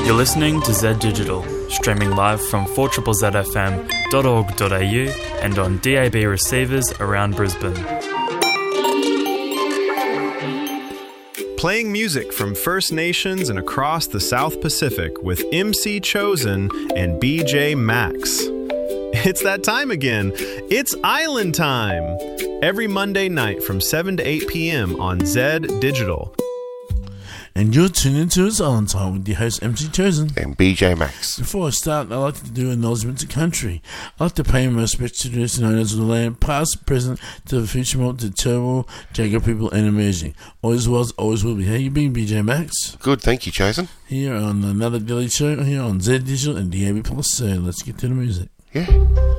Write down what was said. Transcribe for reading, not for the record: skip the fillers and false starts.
You're listening to Z Digital, streaming live from 4ZZFM.org.au and on DAB receivers around Brisbane. Playing music from First Nations and across the South Pacific with MC Chosen and BJ Max. It's that time again. It's Island Time. Every Monday night from 7 to 8 p.m. on Z Digital. And you're tuning to It's Island Time with your host MC Chosen and BJ Max. Before I start, I'd like to do acknowledgement to country. I'd like to pay my respects to those known as the land, past, present, to the future, to Turrbal, Jacob people, and emerging. Always was, always will be. How you been, BJ Max? Good, thank you, Chosen. Here on another daily show here on Z Digital and DAB Plus. So let's get to the music. Yeah.